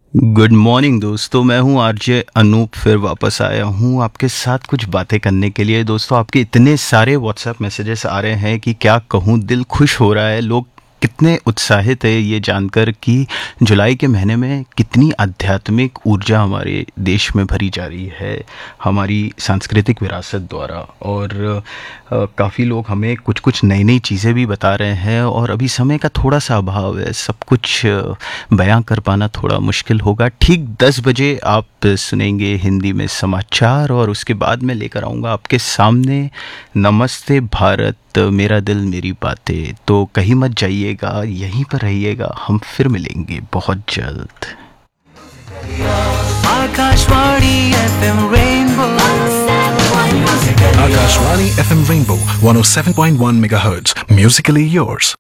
Good morning दोस्तों। मैं हूं आरजे अनूप, फिर वापस आया हूं आपके साथ कुछ बातें करने के लिए। दोस्तों, आपके इतने सारे व्हाट्सएप मैसेजेस आ रहे हैं कि क्या कहूं, दिल खुश हो रहा है। लोग कितने उत्साहित है ये जानकर कि जुलाई के महीने में कितनी आध्यात्मिक ऊर्जा हमारे देश में भरी जा रही है हमारी सांस्कृतिक विरासत द्वारा। और काफ़ी लोग हमें कुछ कुछ नई नई चीज़ें भी बता रहे हैं। और अभी समय का थोड़ा सा अभाव है, सब कुछ बयां कर पाना थोड़ा मुश्किल होगा। ठीक 10 बजे आप सुनेंगे हिंदी में समाचार और उसके बाद मैं लेकर आऊँगा आपके सामने नमस्ते भारत, मेरा दिल मेरी बातें। तो कहीं मत जाइएगा, यहीं पर रहिएगा, हम फिर मिलेंगे बहुत जल्द। Akashvani FM rainbow, Akashvani FM Rainbow 107.1 MHz. Musically yours.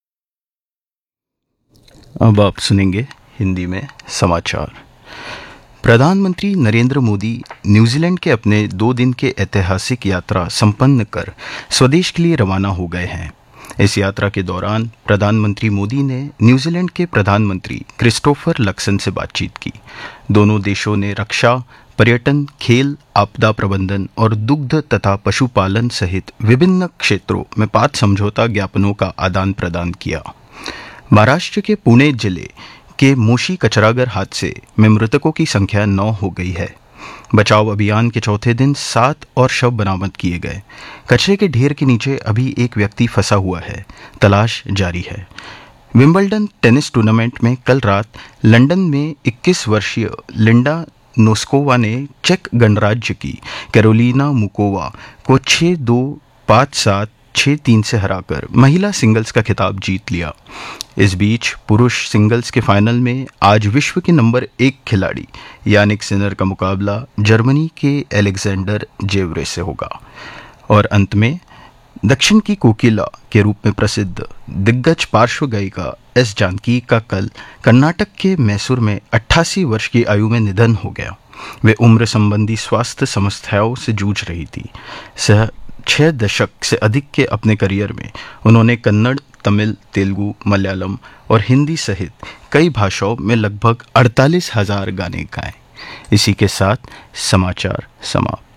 अब आप सुनेंगे हिंदी में समाचार। प्रधानमंत्री नरेंद्र मोदी न्यूजीलैंड के अपने 2 दिन के ऐतिहासिक यात्रा संपन्न कर स्वदेश के लिए रवाना हो गए हैं। इस यात्रा के दौरान प्रधानमंत्री मोदी ने न्यूजीलैंड के प्रधानमंत्री क्रिस्टोफर लक्सन से बातचीत की। दोनों देशों ने रक्षा, पर्यटन, खेल, आपदा प्रबंधन और दुग्ध तथा पशुपालन सहित विभिन्न क्षेत्रों में 5 समझौता ज्ञापनों का आदान प्रदान किया। महाराष्ट्र के पुणे जिले के मोशी कचरागर हादसे में मृतकों की संख्या 9 हो गई है। बचाव अभियान के चौथे दिन 7 और शव बरामद किए गए। कचरे के ढेर के नीचे अभी एक व्यक्ति फंसा हुआ है, तलाश जारी है। विंबलडन टेनिस टूर्नामेंट में कल रात लंदन में 21 वर्षीय लिंडा नोस्कोवा ने चेक गणराज्य की कैरोलिना मुकोवा को 6-2, 5-7, 6-3 से हराकर महिला सिंगल्स का खिताब जीत लिया। इस बीच पुरुष सिंगल्स के फाइनल में आज विश्व के नंबर 1 खिलाड़ी यानिक सिनर का मुकाबला जर्मनी के एलेक्जेंडर जेवरे से होगा। और अंत में दक्षिण की कोकिला के रूप में प्रसिद्ध दिग्गज पार्श्व गायिका एस जानकी का कल कर्नाटक के मैसूर में 88 वर्ष की आयु में निधन हो गया। वे उम्र संबंधी स्वास्थ्य समस्याओं से जूझ रही थी। 6 दशक से अधिक के अपने करियर में उन्होंने कन्नड़, तमिल, तेलुगु, मलयालम और हिंदी सहित कई भाषाओं में लगभग 48,000 गाने गाए। इसी के साथ समाचार समाप्त।